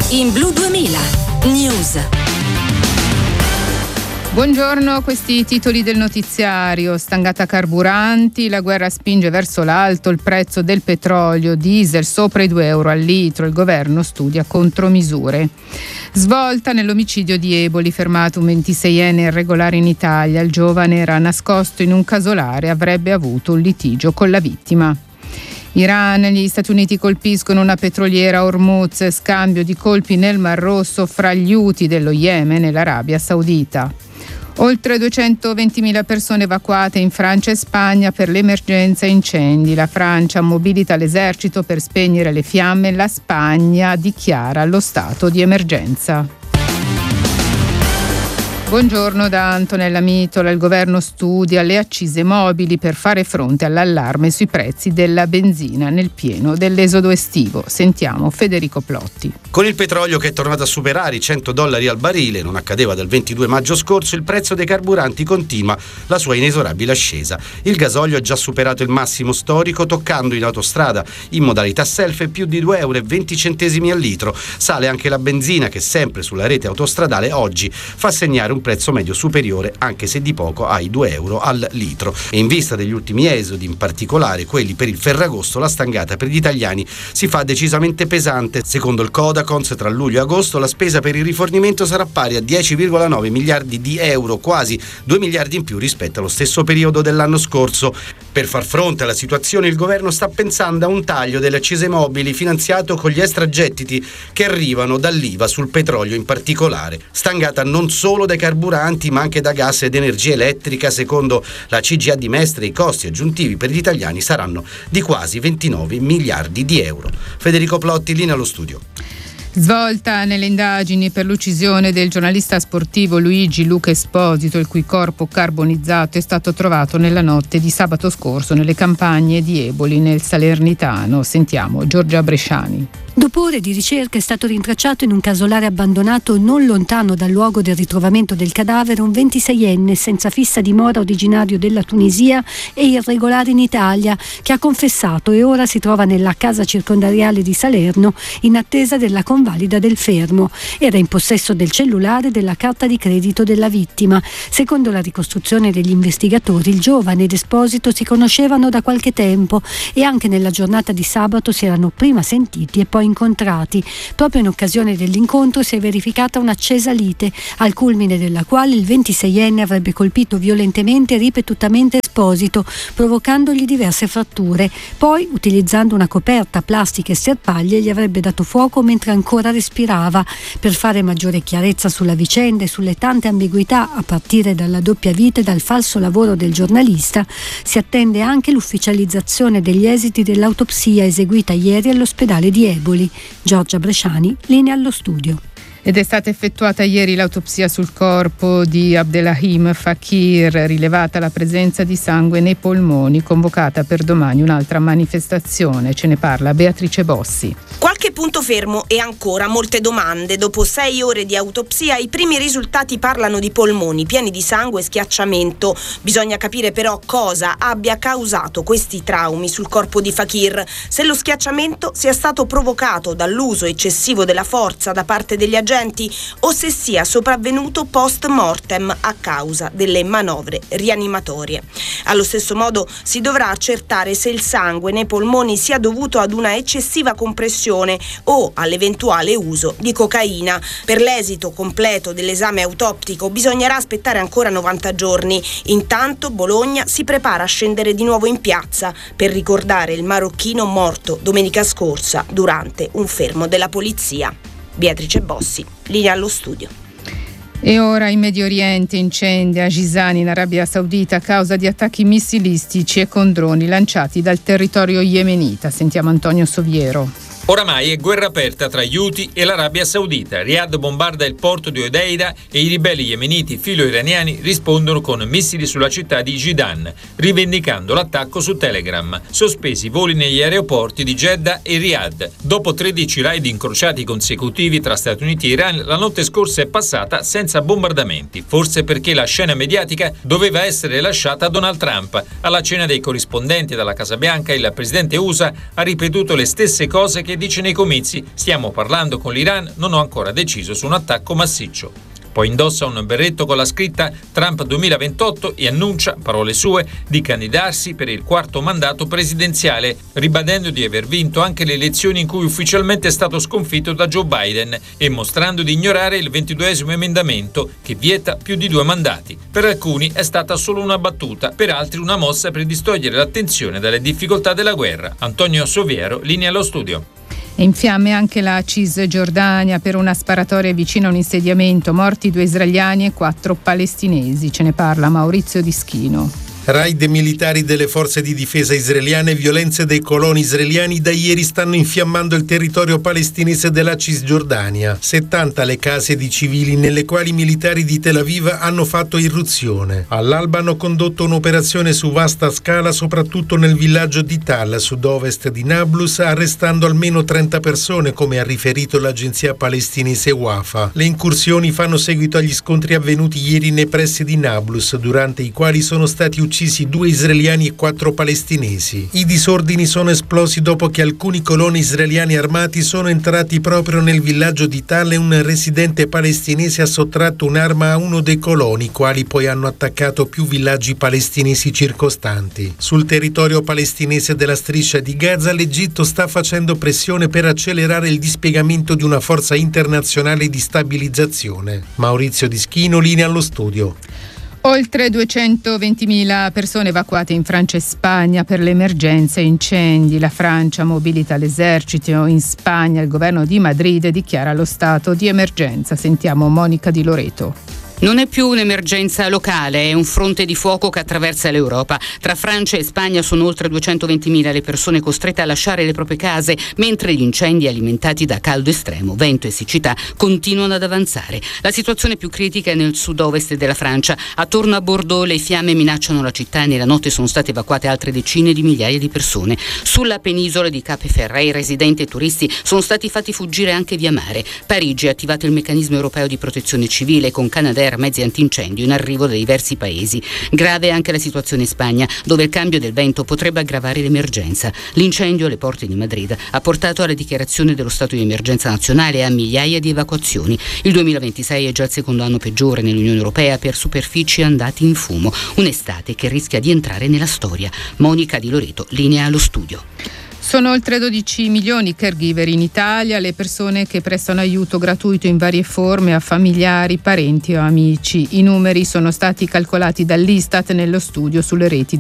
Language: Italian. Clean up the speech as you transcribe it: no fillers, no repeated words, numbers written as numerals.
In Blu 2000 News. Buongiorno, questi titoli del notiziario. Stangata carburanti, la guerra spinge verso l'alto il prezzo del petrolio, diesel sopra i €2 al litro, il governo studia contromisure. Svolta nell'omicidio di Eboli, fermato un 26enne irregolare in Italia. Il giovane era nascosto in un casolare, avrebbe avuto un litigio con la vittima. Iran, gli Stati Uniti colpiscono una petroliera a Hormuz, scambio di colpi nel Mar Rosso fra gli Houthi dello Yemen e l'Arabia Saudita. Oltre 220.000 persone evacuate in Francia e Spagna per l'emergenza incendi. La Francia mobilita l'esercito per spegnere le fiamme, la Spagna dichiara lo stato di emergenza. Buongiorno da Antonella Mitola. Il governo studia le accise mobili per fare fronte all'allarme sui prezzi della benzina nel pieno dell'esodo estivo. Sentiamo Federico Plotti. Con il petrolio che è tornato a superare i $100 al barile, non accadeva dal 22 maggio scorso, il prezzo dei carburanti continua la sua inesorabile ascesa. Il gasolio ha già superato il massimo storico, toccando in autostrada in modalità self più di €2,20 al litro. Sale anche la benzina che, sempre sulla rete autostradale, oggi fa segnare un prezzo medio superiore, anche se di poco, ai €2 al litro. E in vista degli ultimi esodi, in particolare quelli per il Ferragosto, la stangata per gli italiani si fa decisamente pesante. Secondo il Codacons, tra luglio e agosto la spesa per il rifornimento sarà pari a 10,9 miliardi di euro, quasi 2 miliardi in più rispetto allo stesso periodo dell'anno scorso. Per far fronte alla situazione, il governo sta pensando a un taglio delle accise mobili finanziato con gli extragettiti che arrivano dall'IVA sul petrolio in particolare. Stangata non solo dai carburanti ma anche da gas ed energia elettrica. Secondo la CGIA di Mestre, i costi aggiuntivi per gli italiani saranno di quasi 29 miliardi di euro. Federico Plotti, linea allo studio. Svolta nelle indagini per l'uccisione del giornalista sportivo Luigi Luca Esposito, il cui corpo carbonizzato è stato trovato nella notte di sabato scorso nelle campagne di Eboli, nel Salernitano. Sentiamo Giorgia Bresciani. Dopo ore di ricerca è stato rintracciato in un casolare abbandonato non lontano dal luogo del ritrovamento del cadavere un 26enne senza fissa dimora, originario della Tunisia e irregolare in Italia, che ha confessato e ora si trova nella casa circondariale di Salerno in attesa della convalida del fermo. Era in possesso del cellulare e della carta di credito della vittima. Secondo la ricostruzione degli investigatori, il giovane ed Esposito si conoscevano da qualche tempo e anche nella giornata di sabato si erano prima sentiti e poi incontrati. Proprio in occasione dell'incontro si è verificata un'accesa lite, al culmine della quale il 26enne avrebbe colpito violentemente e ripetutamente Esposito, provocandogli diverse fratture. Poi, utilizzando una coperta, plastica e sterpaglie, gli avrebbe dato fuoco mentre ancora respirava. Per fare maggiore chiarezza sulla vicenda e sulle tante ambiguità, a partire dalla doppia vita e dal falso lavoro del giornalista, si attende anche l'ufficializzazione degli esiti dell'autopsia eseguita ieri all'ospedale di Eboli. Giorgia Bresciani, linea allo studio. Ed è stata effettuata ieri l'autopsia sul corpo di Abdelrahim Fakir, rilevata la presenza di sangue nei polmoni, convocata per domani un'altra manifestazione. Ce ne parla Beatrice Bossi. Qualche punto fermo e ancora molte domande. Dopo 6 ore di autopsia i primi risultati parlano di polmoni pieni di sangue e schiacciamento. Bisogna capire però cosa abbia causato questi traumi sul corpo di Fakir, se lo schiacciamento sia stato provocato dall'uso eccessivo della forza da parte degli agenti o se sia sopravvenuto post mortem a causa delle manovre rianimatorie. Allo stesso modo si dovrà accertare se il sangue nei polmoni sia dovuto ad una eccessiva compressione o all'eventuale uso di cocaina. Per l'esito completo dell'esame autoptico bisognerà aspettare ancora 90 giorni. Intanto Bologna si prepara a scendere di nuovo in piazza per ricordare il marocchino morto domenica scorsa durante un fermo della polizia. Beatrice Bossi, linea allo studio. E ora in Medio Oriente, incendi a Jizan in Arabia Saudita a causa di attacchi missilistici e con droni lanciati dal territorio yemenita. Sentiamo Antonio Soviero. Oramai è guerra aperta tra gli Houthi e l'Arabia Saudita. Riyadh bombarda il porto di Hodeida e i ribelli yemeniti filo-iraniani rispondono con missili sulla città di Jizan, rivendicando l'attacco su Telegram. Sospesi i voli negli aeroporti di Jeddah e Riyadh. Dopo 13 raid incrociati consecutivi tra Stati Uniti e Iran, la notte scorsa è passata senza bombardamenti, forse perché la scena mediatica doveva essere lasciata a Donald Trump. Alla cena dei corrispondenti dalla Casa Bianca, il presidente USA ha ripetuto le stesse cose che che dice nei comizi: stiamo parlando con l'Iran, non ho ancora deciso su un attacco massiccio. Poi indossa un berretto con la scritta Trump 2028 e annuncia, parole sue, di candidarsi per il 4º mandato presidenziale, ribadendo di aver vinto anche le elezioni in cui ufficialmente è stato sconfitto da Joe Biden e mostrando di ignorare il 22esimo emendamento che vieta più di 2 mandati. Per alcuni è stata solo una battuta, per altri una mossa per distogliere l'attenzione dalle difficoltà della guerra. Antonio Soviero, linea allo studio. È in fiamme anche la Cisgiordania per una sparatoria vicino a un insediamento, morti 2 israeliani e 4 palestinesi. Ce ne parla Maurizio Dischino. Raid militari delle forze di difesa israeliane e violenze dei coloni israeliani da ieri stanno infiammando il territorio palestinese della Cisgiordania. 70 le case di civili nelle quali i militari di Tel Aviv hanno fatto irruzione. All'alba hanno condotto un'operazione su vasta scala soprattutto nel villaggio di Tal, a sud-ovest di Nablus, arrestando almeno 30 persone, come ha riferito l'agenzia palestinese Wafa. Le incursioni fanno seguito agli scontri avvenuti ieri nei pressi di Nablus, durante i quali sono stati uccisi 2 israeliani e 4 palestinesi. I disordini sono esplosi dopo che alcuni coloni israeliani armati sono entrati proprio nel villaggio di Tal e un residente palestinese ha sottratto un'arma a uno dei coloni, i quali poi hanno attaccato più villaggi palestinesi circostanti. Sul territorio palestinese della striscia di Gaza, l'Egitto sta facendo pressione per accelerare il dispiegamento di una forza internazionale di stabilizzazione. Maurizio Dischino, linea allo studio. Oltre 220.000 persone evacuate in Francia e Spagna per le emergenze incendi. La Francia mobilita l'esercito. In Spagna il governo di Madrid dichiara lo stato di emergenza. Sentiamo Monica Di Loreto. Non è più un'emergenza locale, è un fronte di fuoco che attraversa l'Europa. Tra Francia e Spagna sono oltre 220.000 le persone costrette a lasciare le proprie case, mentre gli incendi alimentati da caldo estremo, vento e siccità continuano ad avanzare. La situazione più critica è nel sud-ovest della Francia. Attorno a Bordeaux le fiamme minacciano la città e nella notte sono state evacuate altre decine di migliaia di persone. Sulla penisola di Cap Ferret, residenti e turisti sono stati fatti fuggire anche via mare. Parigi ha attivato il meccanismo europeo di protezione civile con Canadair, mezzi antincendio in arrivo da diversi paesi. Grave anche la situazione in Spagna, dove il cambio del vento potrebbe aggravare l'emergenza. L'incendio alle porte di Madrid ha portato alla dichiarazione dello stato di emergenza nazionale e a migliaia di evacuazioni. Il 2026 è già il secondo anno peggiore nell'Unione Europea per superfici andati in fumo. Un'estate che rischia di entrare nella storia. Monica Di Loreto, linea allo studio. Sono oltre 12 milioni i caregiver in Italia, le persone che prestano aiuto gratuito in varie forme a familiari, parenti o amici. I numeri sono stati calcolati dall'Istat nello studio sulle reti